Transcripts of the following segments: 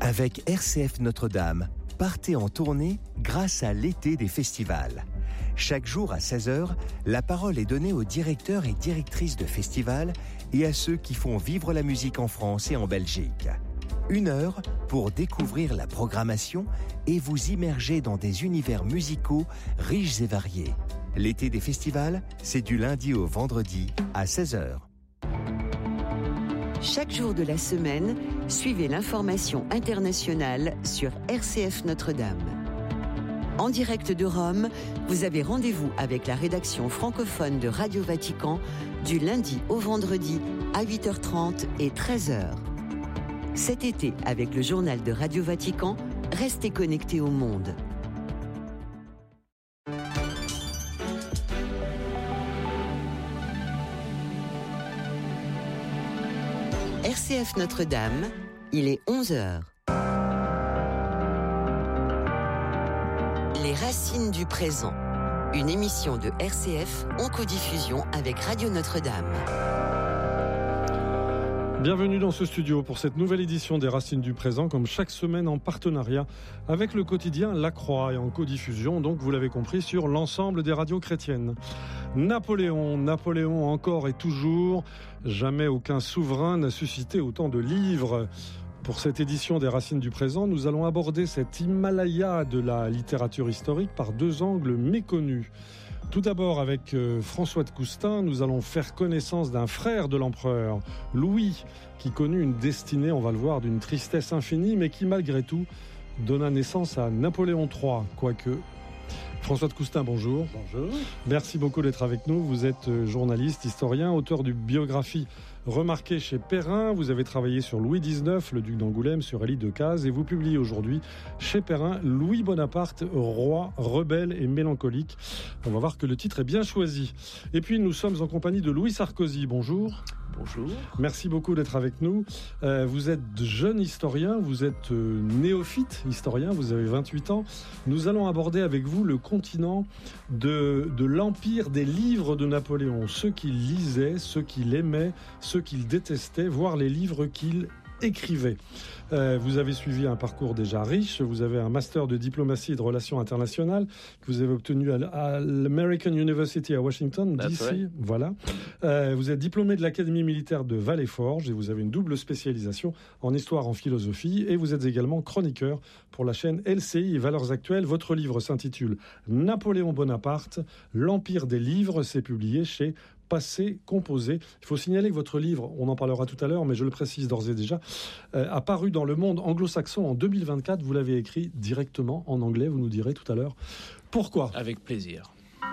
Avec RCF Notre-Dame, partez en tournée grâce à l'été des festivals. Chaque jour à 16h, la parole est donnée aux directeurs et directrices de festivals et à ceux qui font vivre la musique en France et en Belgique. 1 heure pour découvrir la programmation et vous immerger dans des univers musicaux riches et variés. L'été des festivals, c'est du lundi au vendredi à 16h. Chaque jour de la semaine, suivez l'information internationale sur RCF Notre-Dame. En direct de Rome, vous avez rendez-vous avec la rédaction francophone de Radio Vatican du lundi au vendredi à 8h30 et 13h. Cet été, avec le journal de Radio Vatican, restez connectés au monde. RCF Notre-Dame, il est 11h. Les racines du présent. Une émission de RCF en codiffusion avec Radio Notre-Dame. Bienvenue dans ce studio pour cette nouvelle édition des Racines du Présent, comme chaque semaine en partenariat avec le quotidien La Croix et en codiffusion, donc vous l'avez compris, sur l'ensemble des radios chrétiennes. Napoléon encore et toujours, jamais aucun souverain n'a suscité autant de livres. Pour cette édition des Racines du Présent, nous allons aborder cet Himalaya de la littérature historique par 2 angles méconnus. Tout d'abord, avec François de Coustin, nous allons faire connaissance d'un frère de l'empereur, Louis, qui connut une destinée, on va le voir, d'une tristesse infinie, mais qui malgré tout donna naissance à Napoléon III, quoique. François de Coustin, bonjour. Bonjour. Merci beaucoup d'être avec nous. Vous êtes journaliste, historien, auteur d'une biographie remarquée chez Perrin. Vous avez travaillé sur Louis XIX, le duc d'Angoulême, sur Élie Decazes, et vous publiez aujourd'hui chez Perrin Louis Bonaparte, roi, rebelle et mélancolique. On va voir que le titre est bien choisi. Et puis nous sommes en compagnie de Louis Sarkozy. Bonjour. Bonjour. Merci beaucoup d'être avec nous. Vous êtes jeune historien, vous êtes néophyte historien, vous avez 28 ans. Nous allons aborder avec vous le continent de l'empire des livres de Napoléon. Ceux qu'il lisait, ceux qu'il aimait, ceux qu'il détestait, voire les livres qu'il écrivait. Vous avez suivi un parcours déjà riche, vous avez un master de diplomatie et de relations internationales que vous avez obtenu à l'American University à Washington, DC. Voilà. Vous êtes diplômé de l'Académie militaire de Vallée-Forge et vous avez une double spécialisation en histoire, en philosophie, et vous êtes également chroniqueur pour la chaîne LCI et Valeurs Actuelles. Votre livre s'intitule Napoléon Bonaparte, l'Empire des livres. C'est publié chez Passé Composé. Il faut signaler que votre livre, on en parlera tout à l'heure, mais je le précise d'ores et déjà, a paru dans le monde anglo-saxon en 2024. Vous l'avez écrit directement en anglais, vous nous direz tout à l'heure pourquoi. Avec plaisir.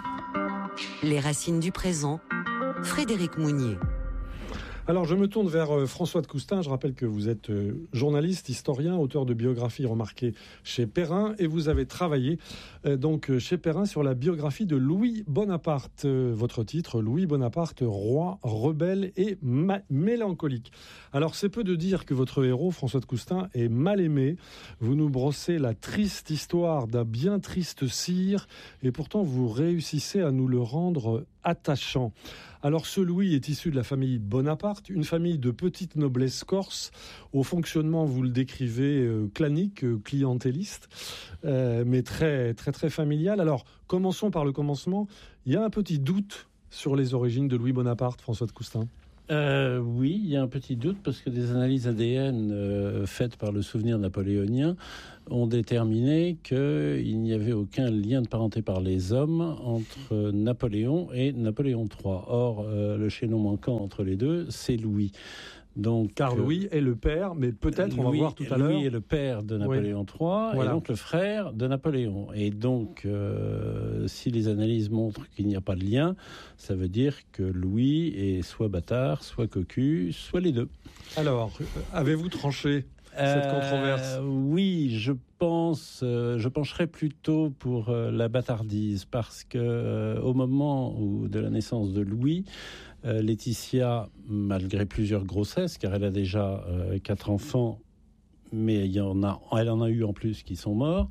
Les racines du présent, Frédéric Mounier. Alors, je me tourne vers François de Coustin. Je rappelle que vous êtes journaliste, historien, auteur de biographies remarquées chez Perrin, et vous avez travaillé donc chez Perrin sur la biographie de Louis Bonaparte. Votre titre, Louis Bonaparte, roi, rebelle et mélancolique. Alors, c'est peu de dire que votre héros, François de Coustin, est mal aimé. Vous nous brossez la triste histoire d'un bien triste sire, et pourtant vous réussissez à nous le rendre attachant. Alors ce Louis est issu de la famille Bonaparte, une famille de petite noblesse corse, au fonctionnement, vous le décrivez, clanique, clientéliste, mais très très très familial. Alors commençons par le commencement. Il y a un petit doute sur les origines de Louis Bonaparte, François de Coustin. Oui, il y a un petit doute parce que des analyses ADN faites par le souvenir napoléonien ont déterminé qu'il n'y avait aucun lien de parenté par les hommes entre Napoléon et Napoléon III. Or, le chaînon manquant entre les deux, c'est Louis. Donc, car Louis est le père, mais peut-être, on va voir tout à l'heure. Louis est le père de Napoléon III, voilà. Et donc le frère de Napoléon. Et donc, si les analyses montrent qu'il n'y a pas de lien, ça veut dire que Louis est soit bâtard, soit cocu, soit les deux. Alors, avez-vous tranché cette controverse? Oui, je pencherais plutôt pour la bâtardise, parce que au moment de la naissance de Louis, Laetitia, malgré plusieurs grossesses, car elle a déjà 4 enfants, mais elle en a eu en plus qui sont morts.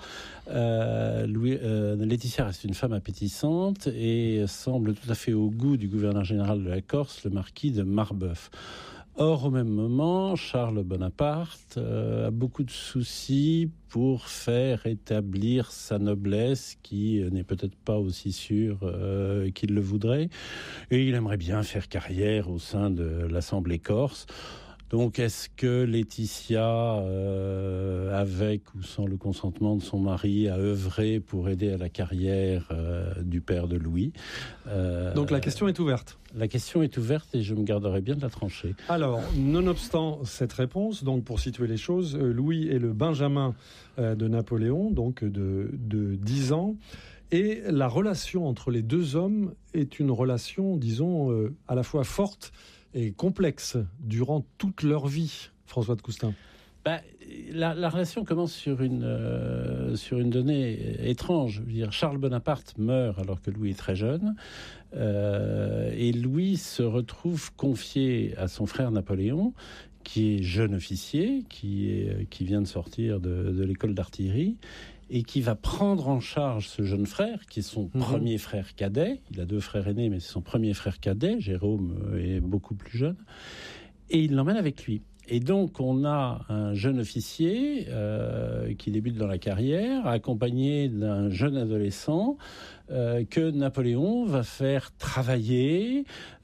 Laetitia reste une femme appétissante et semble tout à fait au goût du gouverneur général de la Corse, le marquis de Marbeuf. Or, au même moment, Charles Bonaparte a beaucoup de soucis pour faire établir sa noblesse, qui n'est peut-être pas aussi sûre qu'il le voudrait. Et il aimerait bien faire carrière au sein de l'Assemblée corse. Donc, est-ce que Laetitia, avec ou sans le consentement de son mari, a œuvré pour aider à la carrière du père de Louis ? Donc la question est ouverte. La question est ouverte et je me garderai bien de la trancher. Alors, nonobstant cette réponse, donc pour situer les choses, Louis est le Benjamin de Napoléon, donc de 10 ans. Et la relation entre les deux hommes est une relation, disons, à la fois forte et complexe durant toute leur vie, François de Coustin. La relation commence sur une donnée étrange. Je veux dire, Charles Bonaparte meurt alors que Louis est très jeune. Et Louis se retrouve confié à son frère Napoléon, qui est jeune officier, qui vient de sortir de l'école d'artillerie, et qui va prendre en charge ce jeune frère, qui est son premier frère cadet. Il a 2 frères aînés, mais c'est son premier frère cadet. Jérôme est beaucoup plus jeune. Et il l'emmène avec lui. Et donc, on a un jeune officier qui débute dans la carrière, accompagné d'un jeune adolescent que Napoléon va faire travailler,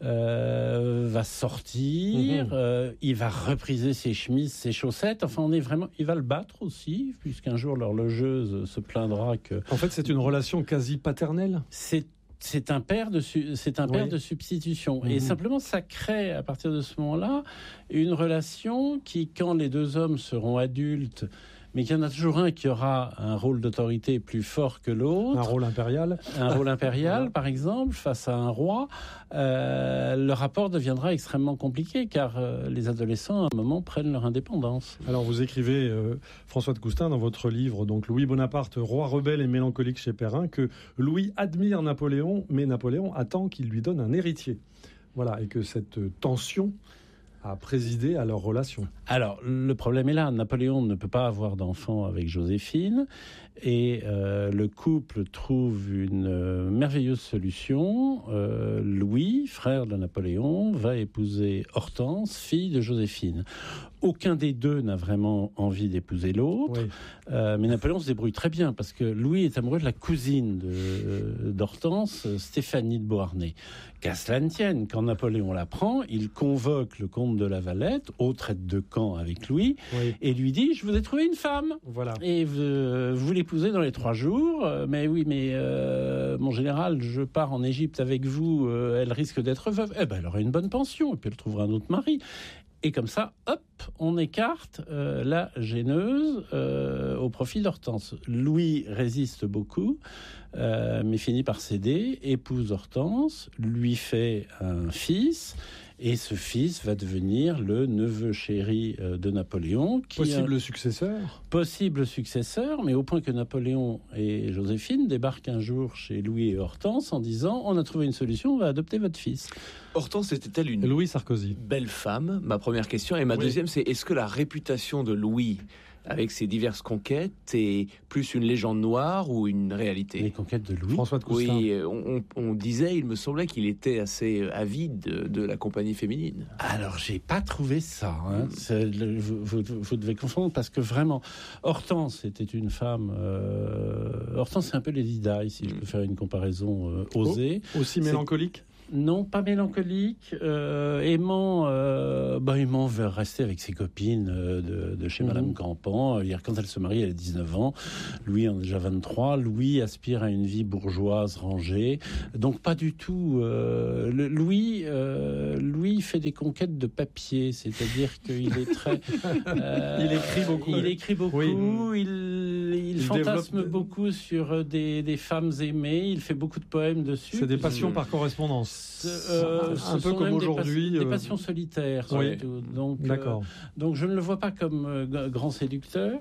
va sortir, il va repriser ses chemises, ses chaussettes. Enfin, il va le battre aussi, puisqu'un jour l'horlogeuse se plaindra que... En fait, c'est une relation quasi paternelle. C'est un père de substitution. Et simplement, ça crée, à partir de ce moment-là, une relation qui, quand les 2 hommes seront adultes, mais qu'il y en a toujours un qui aura un rôle d'autorité plus fort que l'autre. Un rôle impérial. Un rôle impérial, voilà. Par exemple, face à un roi. Le rapport deviendra extrêmement compliqué, car les adolescents, à un moment, prennent leur indépendance. Alors, vous écrivez, François de Coustin, dans votre livre, donc Louis Bonaparte, roi rebelle et mélancolique chez Perrin, que Louis admire Napoléon, mais Napoléon attend qu'il lui donne un héritier. Voilà, et que cette tension a présidé à leur relation. Alors, le problème est là. Napoléon ne peut pas avoir d'enfant avec Joséphine et le couple trouve une merveilleuse solution. Louis, frère de Napoléon, va épouser Hortense, fille de Joséphine. Aucun des deux n'a vraiment envie d'épouser l'autre, mais Napoléon se débrouille très bien parce que Louis est amoureux de la cousine d'Hortense, Stéphanie de Beauharnais. Qu'à cela ne tienne, quand Napoléon l'apprend, il convoque le comte de la Valette, autre aide de camp avec Louis, et lui dit « Je vous ai trouvé une femme, voilà. Et vous l'épousez dans les 3 jours. Mais oui, mais mon général, je pars en Égypte avec vous, elle risque d'être veuve. Eh ben, elle aura une bonne pension, et puis elle trouvera un autre mari. » Et comme ça, hop, on écarte la gêneuse au profit d'Hortense. Louis résiste beaucoup, mais finit par céder, épouse Hortense, lui fait un fils, et ce fils va devenir le neveu chéri de Napoléon. Possible successeur ? Possible successeur, mais au point que Napoléon et Joséphine débarquent un jour chez Louis et Hortense en disant « On a trouvé une solution, on va adopter votre fils ». Hortense était-elle une Louis Sarkozy. Belle femme, ma première question. Et ma deuxième, c'est est-ce que la réputation de Louis, avec ses diverses conquêtes, est plus une légende noire ou une réalité ? Les conquêtes de Louis. François de Coustin. Oui, on disait, il me semblait qu'il était assez avide de la compagnie féminine. Alors, j'ai pas trouvé ça. Hein. Vous devez confondre parce que vraiment, Hortense était une femme... Hortense, c'est un peu Lady Di, si je peux faire une comparaison osée. Aussi mélancolique ? Non, pas mélancolique. Aimant veut rester avec ses copines de chez Madame Campan. Quand elle se marie, elle a 19 ans. Louis en a déjà 23. Louis aspire à une vie bourgeoise, rangée. Donc pas du tout... Louis fait des conquêtes de papier. C'est-à-dire qu'il est très... il écrit beaucoup. Il écrit beaucoup. Oui. Il fantasme beaucoup sur des femmes aimées. Il fait beaucoup de poèmes dessus. C'est des passions par correspondance. Un peu comme aujourd'hui. Des passions solitaires, surtout. D'accord. Donc je ne le vois pas comme grand séducteur.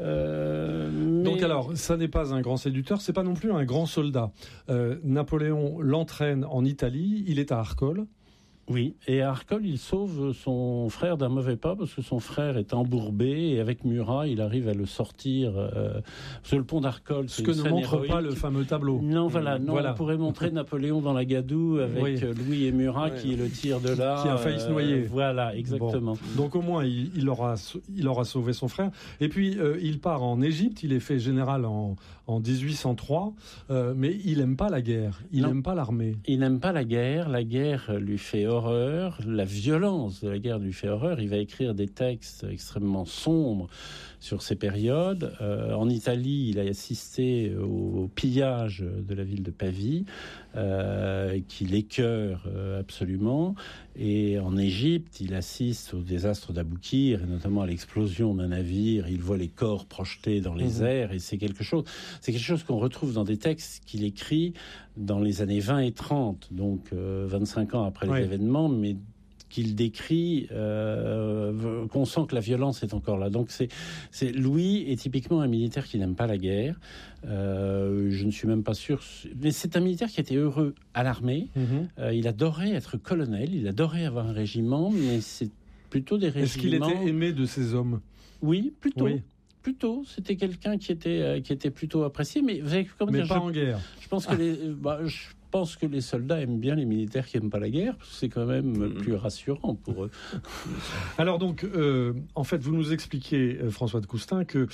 Donc alors, ça n'est pas un grand séducteur, c'est pas non plus un grand soldat. Napoléon l'entraîne en Italie, il est à Arcole. Oui, et à Arcole, il sauve son frère d'un mauvais pas parce que son frère est embourbé et avec Murat, il arrive à le sortir sur le pont d'Arcole. Ce que ne montre pas le fameux tableau. Non, voilà. On pourrait montrer Napoléon dans la Gadoue avec Louis et Murat qui le tirent de là. Qui a failli se noyer. Voilà, exactement. Bon. Donc au moins, il aura sauvé son frère. Et puis, il part en Égypte, il est fait général en 1803, mais il n'aime pas la guerre, il n'aime pas l'armée. Il n'aime pas la guerre lui fait horreur, la violence de la guerre lui fait horreur. Il va écrire des textes extrêmement sombres sur ces périodes. En Italie, il a assisté au pillage de la ville de Pavie, qui l'écœure absolument. Et en Égypte, il assiste au désastre d'Aboukir, et notamment à l'explosion d'un navire. Il voit les corps projetés dans les airs, et c'est quelque chose qu'on retrouve dans des textes qu'il écrit dans les années 20 et 30, donc 25 ans après les événements, mais qu'il décrit, qu'on sent que la violence est encore là. Donc Louis est typiquement un militaire qui n'aime pas la guerre. Je ne suis même pas sûr, mais c'est un militaire qui était heureux à l'armée. Il adorait être colonel, il adorait avoir un régiment, mais c'est plutôt des régiments. Est-ce qu'il était aimé de ses hommes ? Oui, plutôt. Oui. Plutôt, c'était quelqu'un qui était plutôt apprécié, mais vous savez comment dire, pas en guerre. Je pense que les soldats aiment bien les militaires qui n'aiment pas la guerre, parce que c'est quand même plus rassurant pour eux. Alors donc, en fait, vous nous expliquez, François de Coustin, que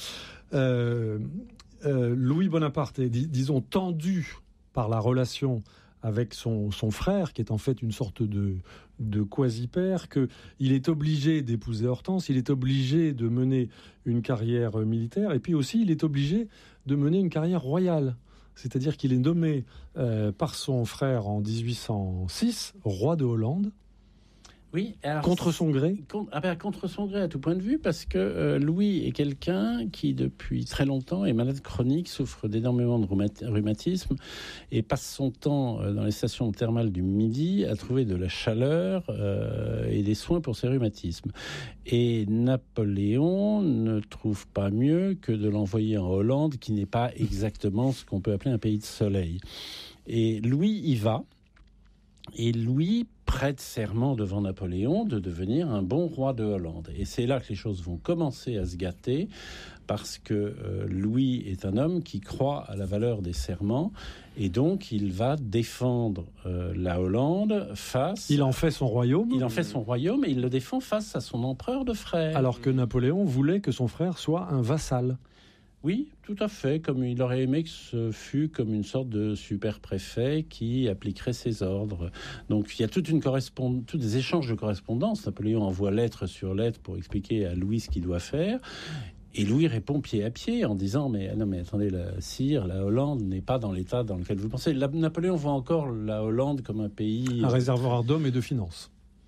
Louis Bonaparte est, disons, tendu par la relation avec son frère, qui est en fait une sorte de quasi-père, qu'il est obligé d'épouser Hortense, il est obligé de mener une carrière militaire, et puis aussi il est obligé de mener une carrière royale. C'est-à-dire qu'il est nommé par son frère en 1806 roi de Hollande. Oui, alors, contre son gré. Contre son gré à tout point de vue, parce que Louis est quelqu'un qui, depuis très longtemps, est malade chronique, souffre d'énormément de rhumatisme et passe son temps dans les stations thermales du Midi à trouver de la chaleur et des soins pour ses rhumatismes. Et Napoléon ne trouve pas mieux que de l'envoyer en Hollande, qui n'est pas exactement ce qu'on peut appeler un pays de soleil. Et Louis y va, et Louis prête serment devant Napoléon de devenir un bon roi de Hollande. Et c'est là que les choses vont commencer à se gâter, parce que Louis est un homme qui croit à la valeur des serments, et donc il va défendre la Hollande face... Il en fait son royaume. Il en fait son royaume, et il le défend face à son empereur de frère. Alors que Napoléon voulait que son frère soit un vassal. Oui, tout à fait, comme il aurait aimé que ce fût comme une sorte de super-préfet qui appliquerait ses ordres. Donc il y a tous des échanges de correspondance. Napoléon envoie lettre sur lettre pour expliquer à Louis ce qu'il doit faire. Et Louis répond pied à pied en disant mais attendez, sire, la Hollande n'est pas dans l'état dans lequel vous pensez. Napoléon voit encore la Hollande comme un pays... Un réservoir d'hommes et de finances.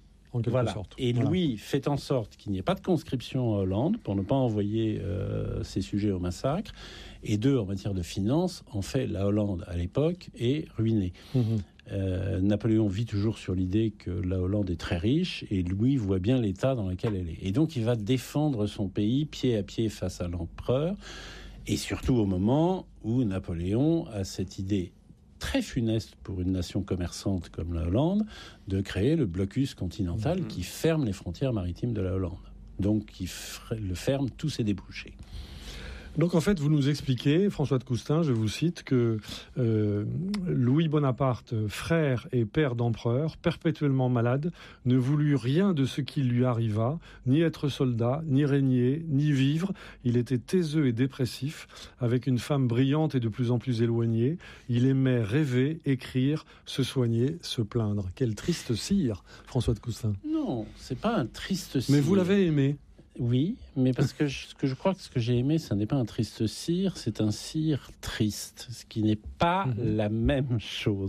Et Louis fait en sorte qu'il n'y ait pas de conscription en Hollande pour ne pas envoyer ses sujets au massacre. Et deux, en matière de finances, en fait, la Hollande, à l'époque, est ruinée. Napoléon vit toujours sur l'idée que la Hollande est très riche, et Louis voit bien l'état dans lequel elle est. Et donc, il va défendre son pays pied à pied face à l'empereur, et surtout au moment où Napoléon a cette idée très funeste pour une nation commerçante comme la Hollande, de créer le blocus continental qui ferme les frontières maritimes de la Hollande. Donc, qui ferme tous ses débouchés. Donc en fait, vous nous expliquez, François de Coustin, je vous cite, que Louis Bonaparte, frère et père d'empereur, perpétuellement malade, ne voulut rien de ce qui lui arriva, ni être soldat, ni régner, ni vivre. Il était taiseux et dépressif, avec une femme brillante et de plus en plus éloignée. Il aimait rêver, écrire, se soigner, se plaindre. Quel triste sire, François de Coustin. Non, c'est pas un triste sire. Mais vous l'avez aimé. Oui, mais parce que je crois que ce que j'ai aimé, ce n'est pas un triste sire, c'est un sire triste, ce qui n'est pas la même chose.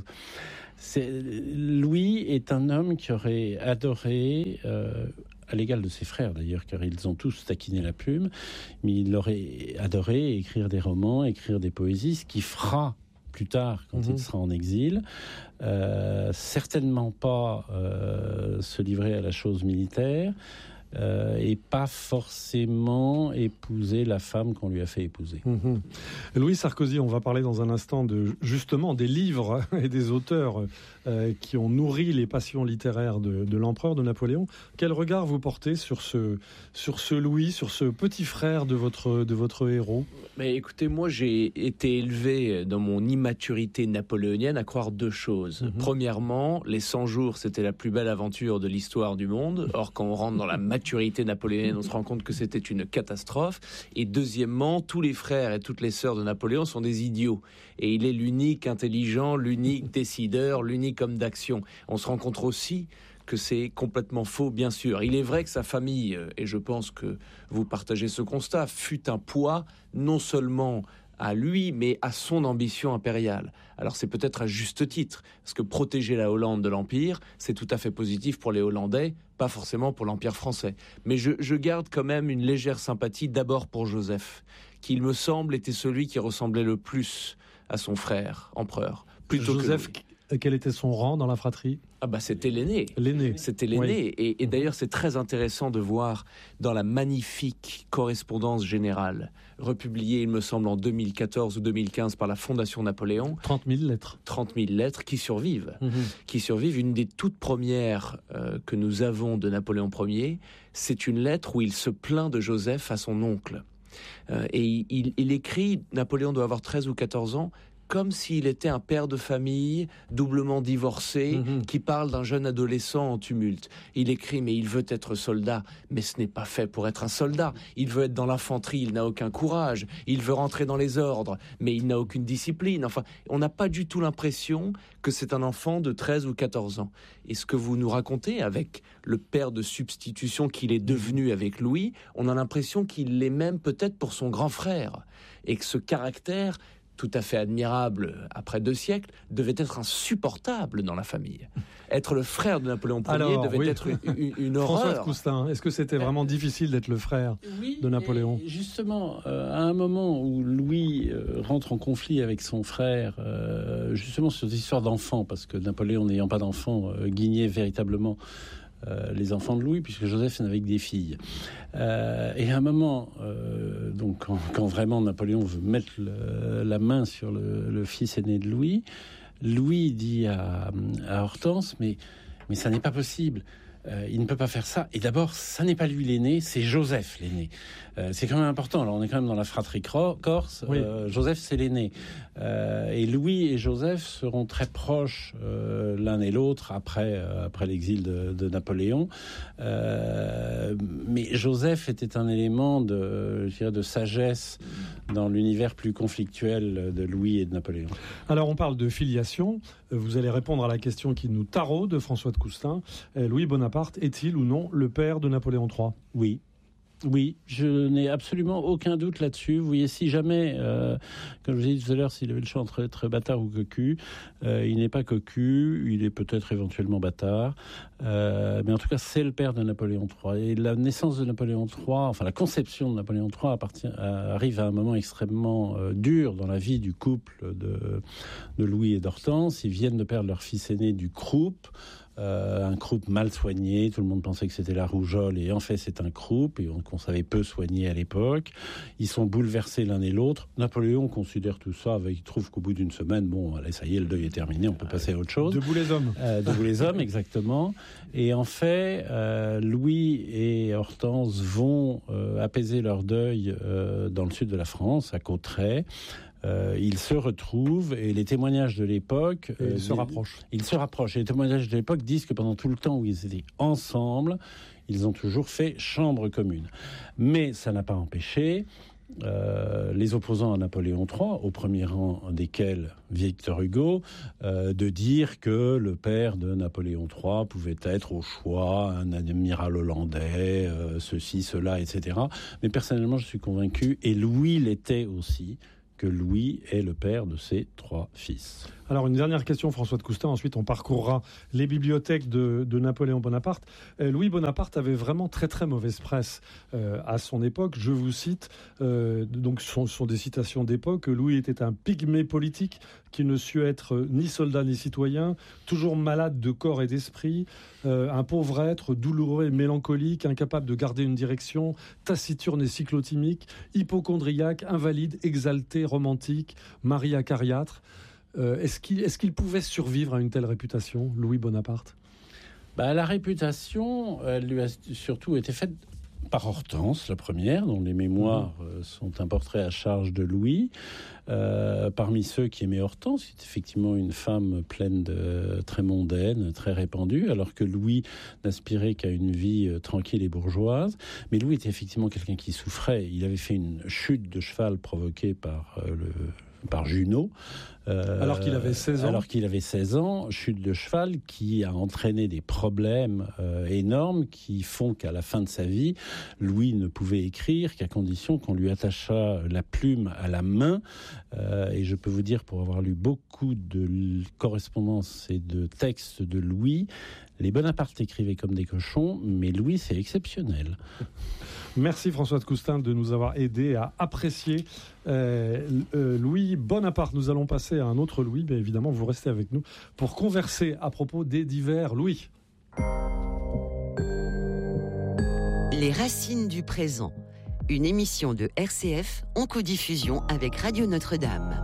Louis est un homme qui aurait adoré, à l'égal de ses frères d'ailleurs, car ils ont tous taquiné la plume, mais il aurait adoré écrire des romans, écrire des poésies, ce qu'il fera plus tard quand il sera en exil. Certainement pas se livrer à la chose militaire. et pas forcément épouser la femme qu'on lui a fait épouser. Louis Sarkozy, on va parler dans un instant justement des livres et des auteurs qui ont nourri les passions littéraires de l'empereur, de Napoléon. Quel regard vous portez sur ce Louis, sur ce petit frère de votre héros ? Mais écoutez, moi j'ai été élevé dans mon immaturité napoléonienne à croire deux choses. Premièrement, les 100 jours, c'était la plus belle aventure de l'histoire du monde. Or, quand on rentre dans la maturité napoléonienne, on se rend compte que c'était une catastrophe. Et deuxièmement, tous les frères et toutes les sœurs de Napoléon sont des idiots. Et il est l'unique intelligent, l'unique décideur, l'unique homme d'action. On se rend compte aussi que c'est complètement faux, bien sûr. Il est vrai que sa famille, et je pense que vous partagez ce constat, fut un poids non seulement à lui, mais à son ambition impériale. Alors c'est peut-être à juste titre, parce que protéger la Hollande de l'Empire, c'est tout à fait positif pour les Hollandais, pas forcément pour l'Empire français. Mais je garde quand même une légère sympathie d'abord pour Joseph, qui, il me semble, était celui qui ressemblait le plus à son frère, empereur, plutôt Joseph, que Louis. Quel était son rang dans la fratrie ? C'était l'aîné. C'était l'aîné. Oui. Et d'ailleurs, c'est très intéressant de voir dans la magnifique correspondance générale, republiée, il me semble, en 2014 ou 2015 par la Fondation Napoléon. 30 000 lettres. 30 000 lettres qui survivent. Qui survivent. Une des toutes premières que nous avons de Napoléon Ier, c'est une lettre où il se plaint de Joseph à son oncle. Et il écrit, Napoléon doit avoir 13 ou 14 ans, comme s'il était un père de famille, doublement divorcé, qui parle d'un jeune adolescent en tumulte. Il écrit, mais il veut être soldat, mais ce n'est pas fait pour être un soldat. Il veut être dans l'infanterie, il n'a aucun courage. Il veut rentrer dans les ordres, mais il n'a aucune discipline. Enfin, on n'a pas du tout l'impression que c'est un enfant de 13 ou 14 ans. Et ce que vous nous racontez avec le père de substitution qu'il est devenu avec Louis, on a l'impression qu'il l'est même peut-être pour son grand frère. Et que ce caractère tout à fait admirable après 2 siècles, devait être insupportable dans la famille. Être le frère de Napoléon Ier devait être une horreur. François de Coustin, est-ce que c'était vraiment difficile d'être le frère de Napoléon ? Justement, à un moment où Louis rentre en conflit avec son frère, justement sur des histoires d'enfants, parce que Napoléon n'ayant pas d'enfants, guignait véritablement les enfants de Louis, puisque Joseph n'avait que des filles. Et à un moment, donc quand vraiment Napoléon veut mettre la main sur le fils aîné de Louis, Louis dit à Hortense, mais ça n'est pas possible. Il ne peut pas faire ça. Et d'abord, ça n'est pas lui l'aîné, c'est Joseph l'aîné. C'est quand même important. Alors, on est quand même dans la fratrie corse. Oui. Joseph, c'est l'aîné. Et Louis et Joseph seront très proches l'un et l'autre après l'exil de Napoléon. Mais Joseph était un élément de sagesse dans l'univers plus conflictuel de Louis et de Napoléon. Alors, on parle de filiation. Vous allez répondre à la question qui nous taraude de François de Coustin. Louis Bonaparte est-il ou non le père de Napoléon III ? Oui, je n'ai absolument aucun doute là-dessus. Vous voyez, si jamais, comme je vous ai dit tout à l'heure, s'il avait le choix entre être bâtard ou cocu, il n'est pas cocu, il est peut-être éventuellement bâtard, mais en tout cas, c'est le père de Napoléon III. Et la naissance de Napoléon III, enfin la conception de Napoléon III arrive à un moment extrêmement dur dans la vie du couple de Louis et d'Hortense. Ils viennent de perdre leur fils aîné du croup. Un croup mal soigné, tout le monde pensait que c'était la rougeole, et en fait c'est un croup, et qu'on savait peu soigner à l'époque. Ils sont bouleversés l'un et l'autre. Napoléon considère tout ça, il trouve qu'au bout d'une semaine, bon, allez, ça y est, le deuil est terminé, on peut passer à autre chose. Debout les hommes. Debout les hommes, exactement. Et en fait, Louis et Hortense vont apaiser leur deuil dans le sud de la France, à Cauterets. Ils se retrouvent et les témoignages de l'époque... Ils se rapprochent. Et les témoignages de l'époque disent que pendant tout le temps où ils étaient ensemble, ils ont toujours fait chambre commune. Mais ça n'a pas empêché les opposants à Napoléon III, au premier rang desquels Victor Hugo, de dire que le père de Napoléon III pouvait être au choix un amiral hollandais, ceci, cela, etc. Mais personnellement, je suis convaincu, et Louis l'était aussi, que Louis est le père de ses 3 fils. Alors, une dernière question, François de Coustin. Ensuite, on parcourra les bibliothèques de Napoléon Bonaparte. Louis Bonaparte avait vraiment très, très mauvaise presse à son époque. Je vous cite, donc ce sont des citations d'époque. Louis était un pygmée politique qui ne sut être ni soldat ni citoyen, toujours malade de corps et d'esprit, un pauvre être, douloureux et mélancolique, incapable de garder une direction, taciturne et cyclotimique, hypocondriaque, invalide, exalté, romantique, mari acariâtre. Est-ce qu'il pouvait survivre à une telle réputation, Louis Bonaparte ? La réputation, elle lui a surtout été faite par Hortense, la première, dont les mémoires sont un portrait à charge de Louis. Parmi ceux qui aimaient Hortense, qui est effectivement une femme pleine de très mondaine, très répandue, alors que Louis n'aspirait qu'à une vie tranquille et bourgeoise. Mais Louis était effectivement quelqu'un qui souffrait. Il avait fait une chute de cheval provoquée par Junot. Alors qu'il avait 16 ans. Alors qu'il avait 16 ans, chute de cheval qui a entraîné des problèmes énormes qui font qu'à la fin de sa vie, Louis ne pouvait écrire qu'à condition qu'on lui attachât la plume à la main. Et je peux vous dire, pour avoir lu beaucoup de correspondances et de textes de Louis, les Bonaparte écrivaient comme des cochons, mais Louis, c'est exceptionnel. Merci François de Coustin de nous avoir aidé à apprécier Louis Bonaparte. Nous allons passer à un autre Louis, bien évidemment, vous restez avec nous pour converser à propos des divers Louis. Les racines du présent, une émission de RCF en codiffusion avec Radio Notre-Dame.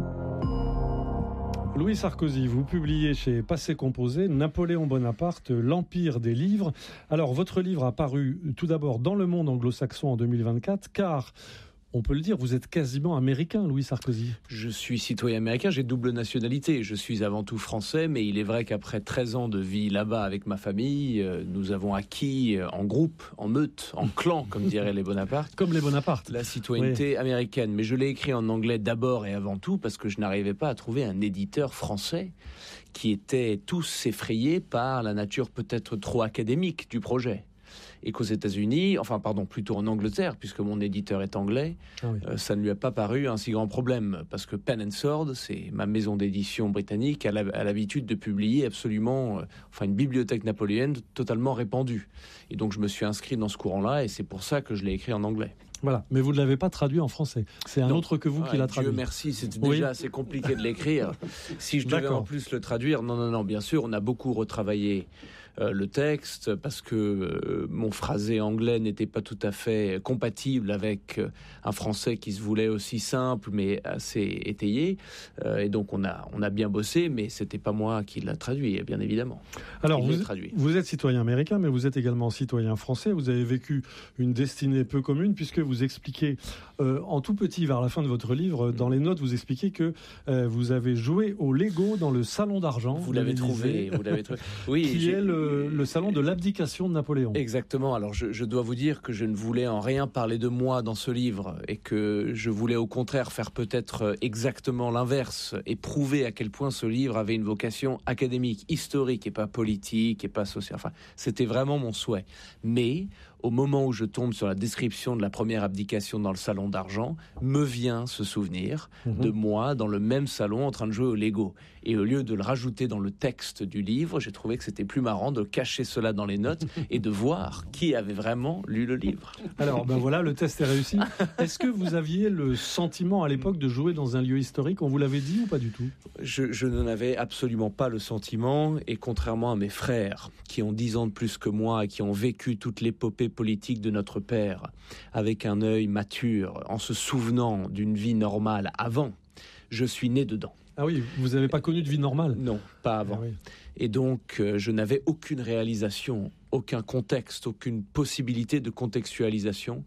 Louis Sarkozy, vous publiez chez Passé Composé Napoléon Bonaparte, l'Empire des livres. Alors, votre livre a paru tout d'abord dans Le Monde anglo-saxon en 2024, car, on peut le dire, vous êtes quasiment américain, Louis Sarkozy. Je suis citoyen américain, j'ai double nationalité. Je suis avant tout français, mais il est vrai qu'après 13 ans de vie là-bas avec ma famille, nous avons acquis en groupe, en meute, en clan, comme diraient les Bonaparte. Comme les Bonaparte. La citoyenneté américaine. Mais je l'ai écrit en anglais d'abord et avant tout parce que je n'arrivais pas à trouver un éditeur français qui était tous effrayés par la nature peut-être trop académique du projet. Et qu'aux États-Unis, plutôt en Angleterre, puisque mon éditeur est anglais, ça ne lui a pas paru un si grand problème, parce que Pen & Sword, c'est ma maison d'édition britannique, a l'habitude de publier absolument, une bibliothèque napoléonienne totalement répandue. Et donc je me suis inscrit dans ce courant-là, et c'est pour ça que je l'ai écrit en anglais. Voilà, mais vous ne l'avez pas traduit en français. C'est un autre que vous qui l'a traduit. Dieu merci, c'était déjà assez compliqué de l'écrire. Si je devais en plus le traduire, non, bien sûr, on a beaucoup retravaillé le texte parce que mon phrasé anglais n'était pas tout à fait compatible avec un français qui se voulait aussi simple mais assez étayé. Et donc on a bien bossé, mais c'était pas moi qui l'a traduit, bien évidemment. Alors vous êtes citoyen américain, mais vous êtes également citoyen français. Vous avez vécu une destinée peu commune puisque vous expliquez en tout petit vers la fin de votre livre, dans les notes, vous expliquez que vous avez joué au Lego dans le Salon d'Argent. Vous l'avez trouvé. Oui, qui est le salon de l'abdication de Napoléon. Exactement. Alors je dois vous dire que je ne voulais en rien parler de moi dans ce livre et que je voulais au contraire faire peut-être exactement l'inverse et prouver à quel point ce livre avait une vocation académique, historique et pas politique et pas sociale. C'était vraiment mon souhait. Mais au moment où je tombe sur la description de la première abdication dans le salon d'argent, me vient ce souvenir de moi dans le même salon en train de jouer au Lego. Et au lieu de le rajouter dans le texte du livre, j'ai trouvé que c'était plus marrant de cacher cela dans les notes et de voir qui avait vraiment lu le livre. Alors, voilà, le test est réussi. Est-ce que vous aviez le sentiment à l'époque de jouer dans un lieu historique ? On vous l'avait dit ou pas du tout ? Je n'en avais absolument pas le sentiment. Et contrairement à mes frères, qui ont 10 ans de plus que moi et qui ont vécu toute l'épopée politique de notre père avec un œil mature, en se souvenant d'une vie normale avant, je suis né dedans. Ah oui, vous n'avez pas connu de vie normale ? Non, pas avant. Ah oui. Et donc, je n'avais aucune réalisation, aucun contexte, aucune possibilité de contextualisation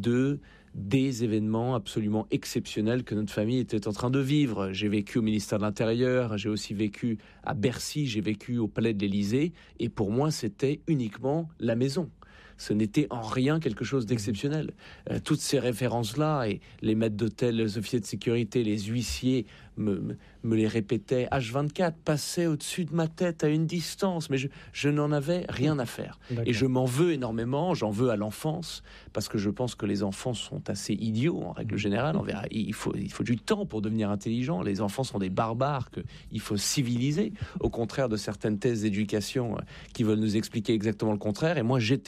des événements absolument exceptionnels que notre famille était en train de vivre. J'ai vécu au ministère de l'Intérieur, j'ai aussi vécu à Bercy, j'ai vécu au Palais de l'Élysée, et pour moi, c'était uniquement la maison. ce n'était en rien quelque chose d'exceptionnel. Toutes ces références-là, et les maîtres d'hôtel, les officiers de sécurité, les huissiers me les répétaient H24, passaient au-dessus de ma tête à une distance, mais je n'en avais rien à faire. D'accord. Et je m'en veux énormément, j'en veux à l'enfance, parce que je pense que les enfants sont assez idiots en règle générale. Il faut du temps pour devenir intelligent. Les enfants sont des barbares qu'il faut civiliser, au contraire de certaines thèses d'éducation qui veulent nous expliquer exactement le contraire. Et moi, j'étais